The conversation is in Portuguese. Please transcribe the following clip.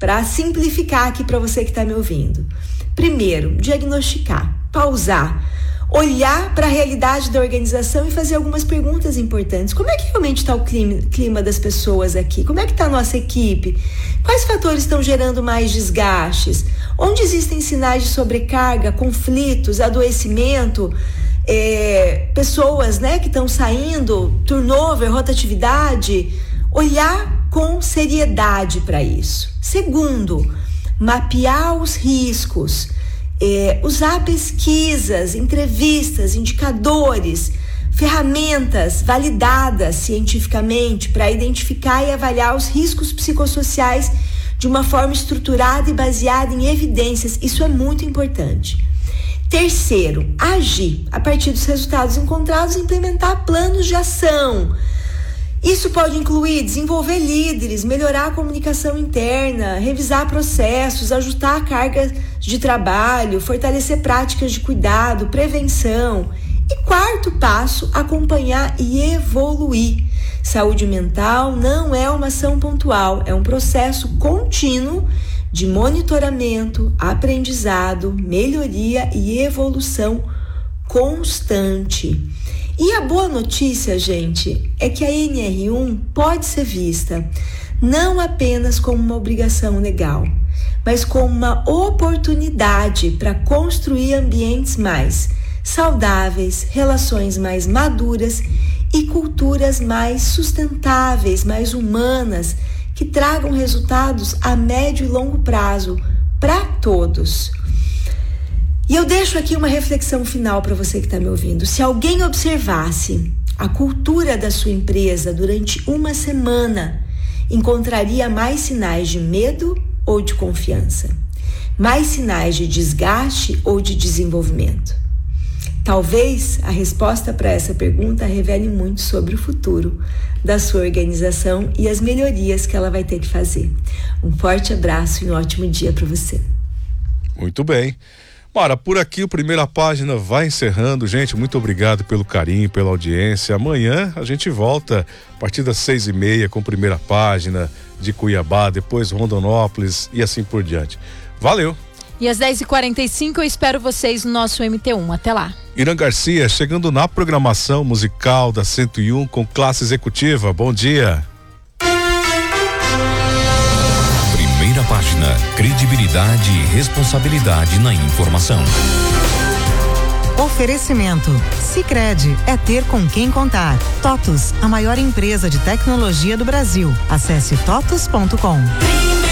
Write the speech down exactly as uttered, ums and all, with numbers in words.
para simplificar aqui para você que está me ouvindo. Primeiro, diagnosticar, pausar, olhar para a realidade da organização e fazer algumas perguntas importantes. Como é que realmente está o clima, clima das pessoas aqui? Como é que está a nossa equipe? Quais fatores estão gerando mais desgastes? Onde existem sinais de sobrecarga, conflitos, adoecimento, é, pessoas, né, que estão saindo, turnover, rotatividade? Olhar com seriedade para isso. Segundo, mapear os riscos, é, usar pesquisas, entrevistas, indicadores, ferramentas validadas cientificamente para identificar e avaliar os riscos psicossociais de uma forma estruturada e baseada em evidências. Isso é muito importante. Terceiro, agir a partir dos resultados encontrados e implementar planos de ação. Isso pode incluir desenvolver líderes, melhorar a comunicação interna, revisar processos, ajustar a carga de trabalho, fortalecer práticas de cuidado, prevenção. E quarto passo, acompanhar e evoluir. Saúde mental não é uma ação pontual, é um processo contínuo de monitoramento, aprendizado, melhoria e evolução constante. E a boa notícia, gente, é que a N R um pode ser vista não apenas como uma obrigação legal, mas como uma oportunidade para construir ambientes mais saudáveis, relações mais maduras e culturas mais sustentáveis, mais humanas, que tragam resultados a médio e longo prazo para todos. E eu deixo aqui uma reflexão final para você que está me ouvindo. Se alguém observasse a cultura da sua empresa durante uma semana, encontraria mais sinais de medo ou de confiança? Mais sinais de desgaste ou de desenvolvimento? Talvez a resposta para essa pergunta revele muito sobre o futuro da sua organização e as melhorias que ela vai ter que fazer. Um forte abraço e um ótimo dia para você. Muito bem. Mara, por aqui o Primeira Página vai encerrando. Gente, muito obrigado pelo carinho, pela audiência. Amanhã a gente volta a partir das seis e meia com Primeira Página de Cuiabá, depois Rondonópolis e assim por diante. Valeu! E às dez e quarenta e cinco eu espero vocês no nosso M T um. Até lá. Irã Garcia chegando na programação musical da cento e um com classe executiva. Bom dia. Primeira Página, credibilidade e responsabilidade na informação. Oferecimento: Sicredi, é ter com quem contar. TOTUS, a maior empresa de tecnologia do Brasil. Acesse totus ponto com.